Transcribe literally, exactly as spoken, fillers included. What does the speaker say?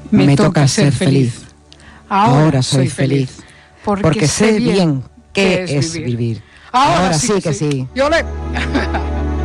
me, me toca ser feliz. Ahora, Ahora soy feliz, feliz porque, porque sé bien qué es vivir. vivir. Ahora, Ahora sí, sí que sí. sí. Yo le...